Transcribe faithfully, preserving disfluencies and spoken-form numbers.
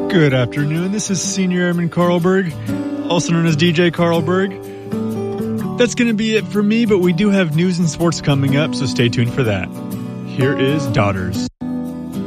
Good afternoon. This is Senior Airman Carlberg, also known as D J Carlberg. That's going to be it for me, but we do have news and sports coming up, so stay tuned for that. Here is Daughters.